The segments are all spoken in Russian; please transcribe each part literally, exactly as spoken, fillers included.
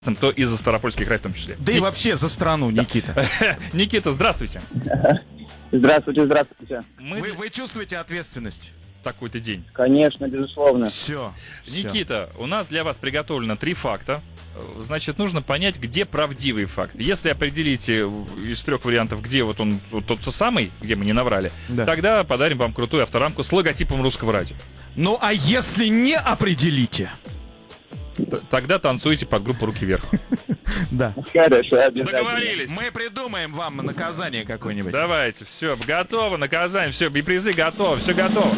то и за Ставропольский край в том числе. Да и вообще за страну, Никита. Никита, здравствуйте. Здравствуйте, здравствуйте. Мы... Вы, вы чувствуете ответственность? Такой-то день. Конечно, безусловно. Все. Никита, у нас для вас приготовлено три факта. Значит, нужно понять, где правдивый факт. Если определите из трех вариантов, где вот он, вот тот самый, где мы не наврали, да. Тогда подарим вам крутую авторамку с логотипом Русского радио. Ну, а если не определите? Т- Тогда танцуйте под группу «Руки вверх». Да. Хорошо, обязательно. Договорились. Мы придумаем вам наказание какое-нибудь. Давайте, все, готово, наказание, все, и призы готовы, все готово.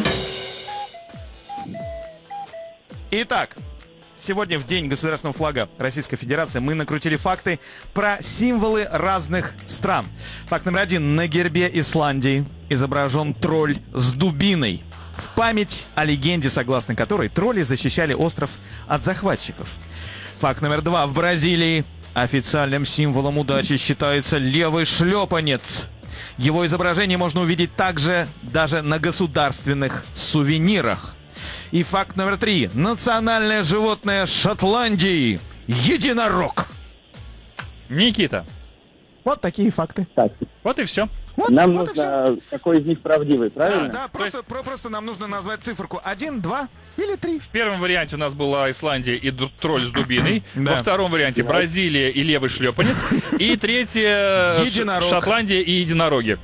Итак, сегодня в день государственного флага Российской Федерации мы накрутили факты про символы разных стран. Факт номер один. На гербе Исландии изображен тролль с дубиной. В память о легенде, согласно которой тролли защищали остров от захватчиков. Факт номер два. В Бразилии официальным символом удачи считается левый шлепанец. Его изображение можно увидеть также даже на государственных сувенирах. И факт номер три. Национальное животное Шотландии – единорог. Никита, Вот такие факты. Так, вот и все. Вот, нам вот и всё. нужно, какой из них правдивый, Да, правильно? да, просто, про- просто нам нужно назвать циферку один, два или три. В первом варианте у нас была Исландия и ду- тролль с дубиной. Да. Во втором варианте Бразилия и левый шлепанец. И третье Ш- Единорог. Шотландия и единороги.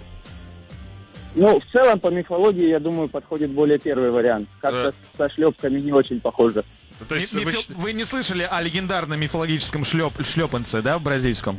Ну, в целом, по мифологии, я думаю, подходит более первый вариант. Как-то Да. со шлепками не очень похоже. То есть Ми- вы мифи- счит- Вы не слышали о легендарном мифологическом шлеп... шлепанце, да, в бразильском?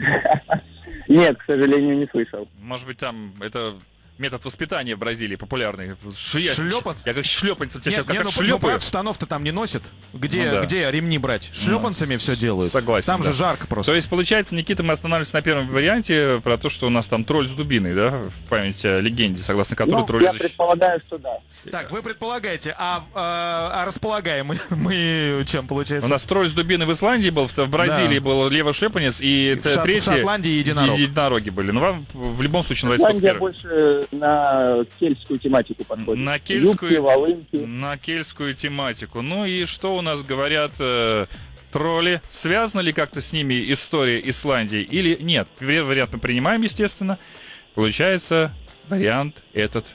Нет, к сожалению, не слышал. Может быть, там это метод воспитания в Бразилии популярный. Шия- Шлепанц? Я как шлепанца тебя сейчас Нет, как не, ну, ну, шлепаю. брат, штанов-то там не носит. Где, Ну да. где ремни брать? Шлепанцами Ну, все делают. согласен, Там да. же жарко просто. То есть, получается, Никита, мы останавливаемся на первом варианте про то, что у нас там тролль с дубиной, да, в память о легенде, согласно которой Ну, тролль я защищ- предполагаю, что да. Так, вы предполагаете, а, а, а располагаем мы, мы чем получается? У нас тролль с дубиной в Исландии был, в в Бразилии Да. был левый шлепанец, и В т- Шот- в третий... Шотландии единорог. единороги были. Ну, вам в любом случае нравится только Исландия первый. больше на кельтскую тематику подходит. На кельтскую- Юбки, волынки. На кельтскую тематику. Ну и что у нас говорят э, тролли? Связана ли как-то с ними история Исландии или нет? Первый вариант мы принимаем, естественно. Получается, вариант этот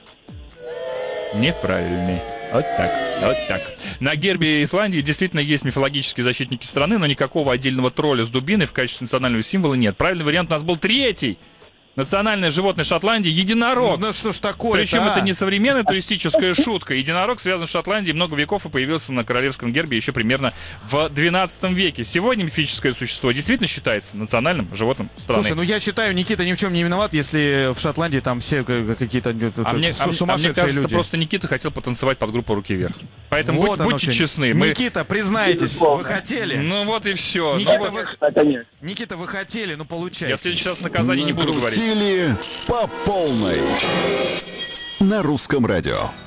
неправильный. Вот так, вот так. На гербе Исландии действительно есть мифологические защитники страны, но никакого отдельного тролля с дубиной в качестве национального символа нет. Правильный вариант у нас был третий. Национальное животное Шотландии — единорог. Ну что ж такое? Причем это не современная туристическая шутка. Единорог связан с Шотландией много веков и появился на королевском гербе еще примерно в двенадцатом веке. Сегодня мифическое существо действительно считается национальным животным страны. Слушай, ну я считаю, Никита ни в чем не виноват, если в Шотландии там все к- какие-то э, а, мне, су- а, а мне сумасшедшие кажется, люди. просто Никита хотел потанцевать под группу «Руки вверх». Поэтому Вот будь- оно будьте всё. честны. Мы... Никита, признайтесь, Безусловно. вы хотели? Ну вот и все. Никита, вы... Да, конечно. Никита, вы хотели, ну получайте. Я в следующий раз наказание не буду говорить. Накрутили по полной на Русском радио.